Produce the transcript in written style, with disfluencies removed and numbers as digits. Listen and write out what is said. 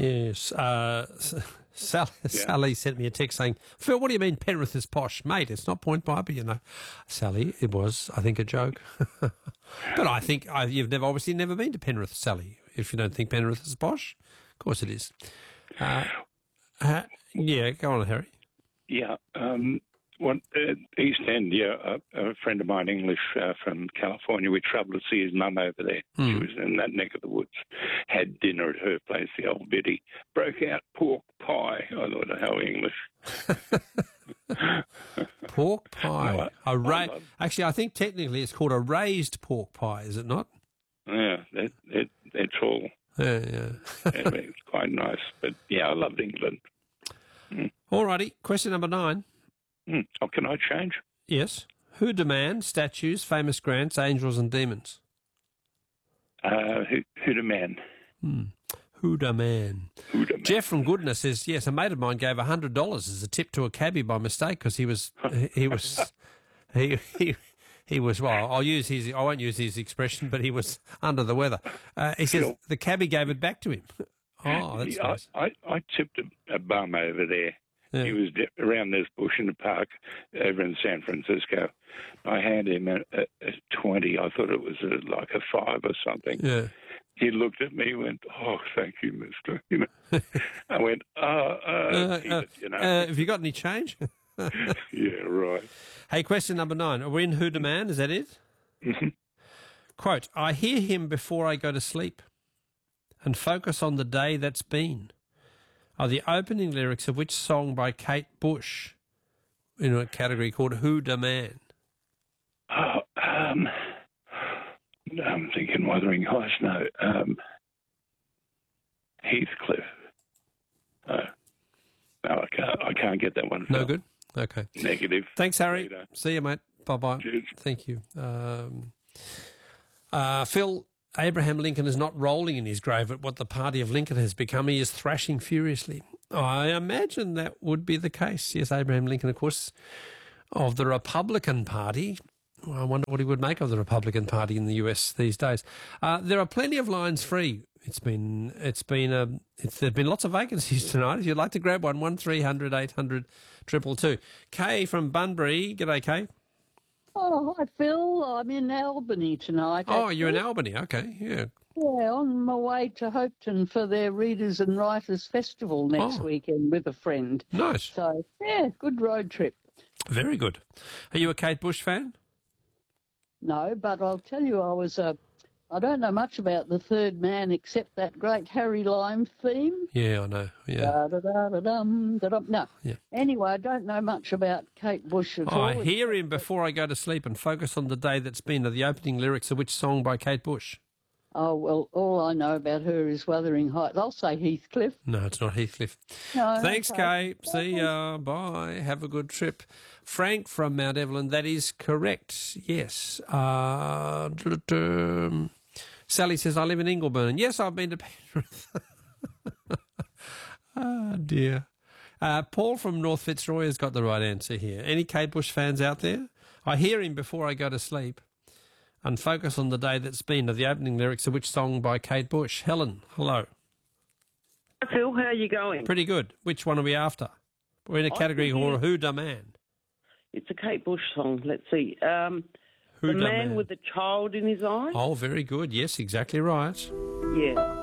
Yes. Sally sent me a text saying, Phil, what do you mean Penrith is posh? Mate, it's not Point Piper, you know. Sally, it was, I think, a joke. But I think you've obviously never been to Penrith, Sally, if you don't think Penrith is posh. Of course it is. Yeah, go on, Harry. Yeah. East End, a friend of mine, English, from California, we travelled to see his mum over there. She was in that neck of the woods. Had dinner at her place, the old biddy. Broke out pork pie. I thought, how English. Pork pie. Actually, I think technically it's called a raised pork pie, is it not? Yeah, that's all. Yeah. It's quite nice. But, yeah, I loved England. All righty. Question number 9. Oh, can I change? Yes. Who demand statues, famous grants, angels and demons? Who demand? Who demand? Jeff from Goodness says, yes, a mate of mine gave $100 as a tip to a cabbie by mistake because he was well, I won't use his expression, but he was under the weather. He says the cabbie gave it back to him. Oh, that's nice. I tipped a bum over there. Yeah. He was around this bush in the park over in San Francisco. I handed him a 20. I thought it was like a 5 or something. Yeah. He looked at me and went, oh, thank you, mister. You know. I went, have you got any change? Yeah, right. Hey, question number 9. Are we in Who Demand? Is that it? Mm-hmm. Quote, I hear him before I go to sleep and focus on the day that's been. Are the opening lyrics of which song by Kate Bush in a category called Who Demand? I'm thinking Wuthering Heights. No, Heathcliff. No, I can't get that one. No good? Okay. Negative. Thanks, Harry. Later. See you, mate. Bye-bye. Cheers. Thank you. Phil, Abraham Lincoln is not rolling in his grave at what the party of Lincoln has become. He is thrashing furiously. I imagine that would be the case. Yes, Abraham Lincoln, of course, of the Republican Party. I wonder what he would make of the Republican Party in the US these days. There are plenty of lines free. There's been lots of vacancies tonight. If you'd like to grab one, 1300 800 222. Kay from Bunbury. G'day, Kay. Oh, hi, Phil. I'm in Albany tonight. Oh, you're in Albany. Okay, yeah. Yeah, on my way to Hopeton for their Readers and Writers Festival next weekend with a friend. Nice. So, yeah, good road trip. Very good. Are you a Kate Bush fan? No, but I'll tell you, I don't know much about the Third Man except that great Harry Lime theme. Yeah, I know. Yeah. Da-da-da-da-dum, da-dum. No. Yeah. Anyway, I don't know much about Kate Bush at all. I hear him before I go to sleep and focus on the day that's been. Are the opening lyrics of which song by Kate Bush? Oh, well, all I know about her is Wuthering Heights. I'll say Heathcliff. No, it's not Heathcliff. No, thanks, Kay. See ya. Bye. Have a good trip. Frank from Mount Evelyn, that is correct. Yes. Sally says, I live in Ingleburn. Yes, I've been to Penrith. Oh, dear. Paul from North Fitzroy has got the right answer here. Any Kate Bush fans out there? I hear him before I go to sleep and focus on the day that's been. Are the opening lyrics of which song by Kate Bush? Helen, hello. Hi, Phil. How are you going? Pretty good. Which one are we after? We're in a category called Who Demand. It's a Kate Bush song. Let's see. The Man with the Child in His Eyes. Oh, very good. Yes, exactly right. Yeah.